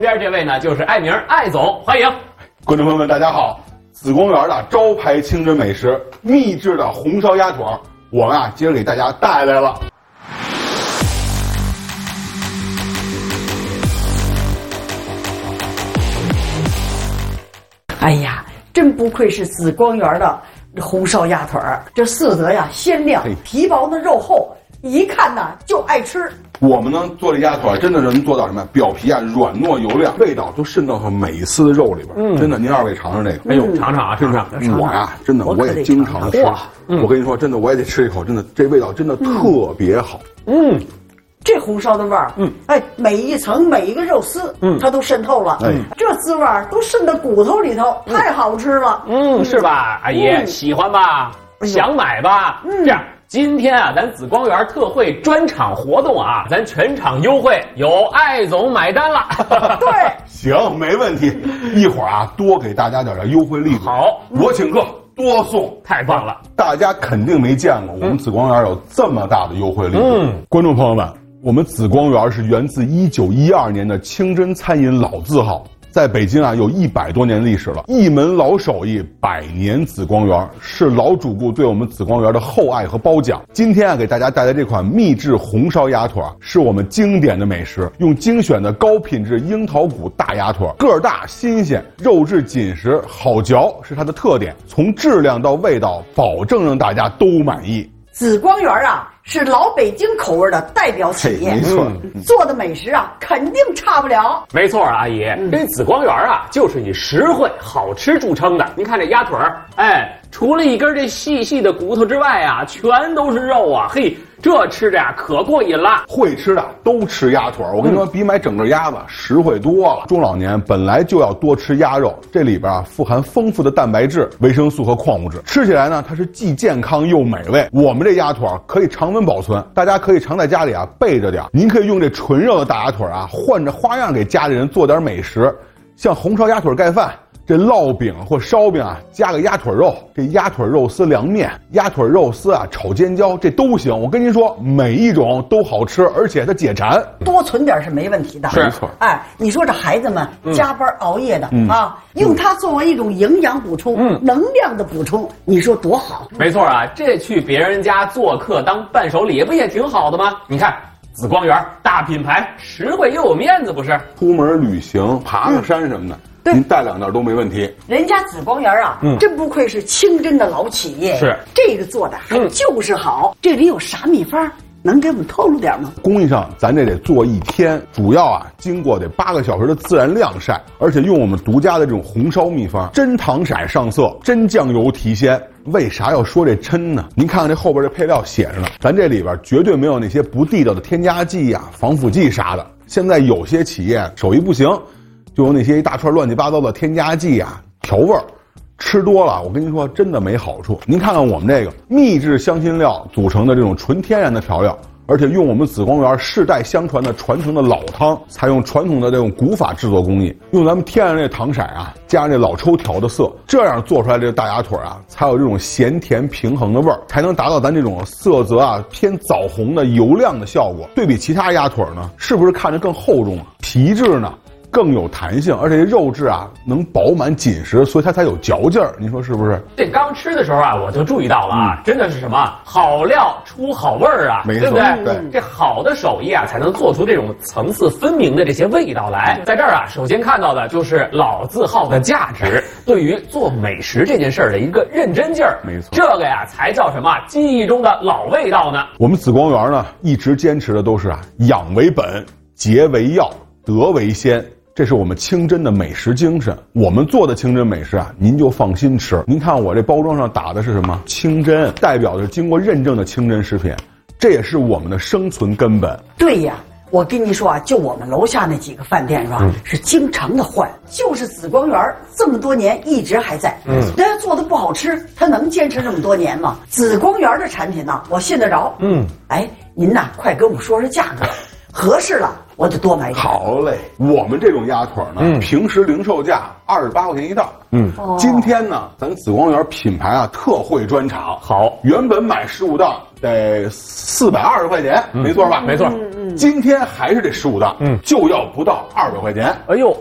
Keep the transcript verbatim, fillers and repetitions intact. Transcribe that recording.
边这位呢就是艾明艾总，欢迎。 观众朋友们，大家好！紫光园的招牌清真美食——秘制的红烧鸭腿，我们啊今儿给大家带来了。 哎呀，真不愧是紫光园的红烧鸭腿儿，这色泽呀鲜亮，皮薄的肉厚，一看呢就爱吃。 我们呢做这鸭腿真的是能做到什么？表皮啊软糯油亮，味道都渗到它每一丝的肉里边。嗯，真的，您二位尝尝这个。 哎呦，尝尝啊，尝尝。 我呀，真的我也经常吃。我跟你说，真的我也得吃一口，真的这味道真的特别好。 嗯。这红烧的味儿，嗯，哎，每一层每一个肉丝，嗯，它都渗透了，哎，这滋味儿都渗到骨头里头，太好吃了， 嗯，是吧，阿姨、嗯、喜欢吧？想买吧？嗯，这样，今天啊，咱紫光园特惠专场活动啊，咱全场优惠，有艾总买单了。 对， 行，没问题，一会儿啊，多给大家点点优惠力度。 好， 我请客。多送， 太棒了！ 大家肯定没见过我们紫光园有这么大的优惠力度。嗯，观众朋友们，我们紫光园是源自一九一二年的清真餐饮老字号，在北京啊有一百多年历史了，一门老手艺，百年紫光园，是老主顾对我们紫光园的厚爱和褒奖。今天啊，给大家带来这款秘制红烧鸭腿，是我们经典的美食，用精选的高品质樱桃骨大鸭腿，个儿大新鲜，肉质紧实，好嚼是它的特点。从质量到味道，保证让大家都满意。 紫光园啊，是老北京口味的代表企业， 没错、 嗯，做的美食啊，肯定差不了。 没错，阿姨，这、嗯、紫光园啊，就是以实惠好吃著称的。您看这鸭腿儿，哎，除了一根这细细的骨头之外啊，全都是肉啊，嘿。这吃的呀可过瘾了， 会吃的都吃鸭腿，我跟你说，比买整个鸭子实惠多了。中老年本来就要多吃鸭肉，这里边啊富含丰富的蛋白质、维生素和矿物质，吃起来呢它是既健康又美味。我们这鸭腿可以常温保存，大家可以常在家里啊备着点。您可以用这纯肉的大鸭腿啊，换着花样给家里人做点美食，像红烧鸭腿盖饭。这烙饼或烧饼啊，加个鸭腿肉，这鸭腿肉丝凉面，鸭腿肉丝啊炒尖椒，这都行。我跟您说，每一种都好吃，而且它解馋。 多存点是没问题的， 没错。 哎，你说这孩子们加班熬夜的、嗯、啊，用它作为一种营养补充、嗯、能量的补充，你说多好？ 没错啊，这去别人家做客当伴手礼，不也挺好的吗？你看。紫光园大品牌，实惠又有面子，不是？ 出门旅行、爬个山什么的，嗯、您带两袋都没问题。 人家紫光园啊，嗯、真不愧是清真的老企业， 是这个做的还就是好。嗯、这里有啥秘方？能给我们透露点吗？ 工艺上，咱这得做一天，主要啊经过得八个小时的自然晾晒，而且用我们独家的这种红烧秘方，真糖色上色，真酱油提鲜。为啥要说这真呢？您看看这后边这配料写着呢，咱这里边绝对没有那些不地道的添加剂呀、防腐剂啥的。现在有些企业手艺不行，就有那些一大串乱七八糟的添加剂啊、调味儿。吃多了，我跟您说，真的没好处。您看看我们这个秘制香辛料组成的这种纯天然的调料，而且用我们紫光园世代相传的传承的老汤，采用传统的这种古法制作工艺，用咱们天然的糖色啊，加上这老抽调的色，这样做出来这个大鸭腿啊，才有这种咸甜平衡的味儿，才能达到咱这种色泽啊偏枣红的油亮的效果。对比其他鸭腿呢，是不是看着更厚重啊？皮质呢？更有弹性，而且肉质啊能饱满紧实，所以它才有嚼劲儿。您说是不是？ 这刚吃的时候啊，我就注意到了啊，嗯、真的是什么好料出好味儿啊， 没错， 对不对？ 对， 这好的手艺啊，才能做出这种层次分明的这些味道来。在这儿啊，首先看到的就是老字号的价值，对于做美食这件事儿的一个认真劲儿。 没错， 这个呀才叫什么记忆中的老味道呢？ 我们紫光园呢，一直坚持的都是啊，养为本，节为要，德为先。这是我们清真的美食精神，我们做的清真美食啊，您就放心吃。您看我这包装上打的是什么？清真，代表着经过认证的清真食品，这也是我们的生存根本。 对呀，我跟你说啊，就我们楼下那几个饭店是吧，嗯、是经常的换，就是紫光园这么多年一直还在。嗯，人家做的不好吃，他能坚持这么多年吗？紫光园的产品呢，我信得着。嗯，哎，您呐，快跟我们说说价格。合适了，我就多买一点。 好嘞，我们这种鸭腿呢，嗯、平时零售价二十八块钱一袋。嗯，哦、今天呢，咱紫光园品牌啊特惠专场， 好， 原本买十五袋得四百二十块钱，嗯、没错吧？ 没错。 今天还是这十五档，嗯，就要不到二百块钱。 哎呦，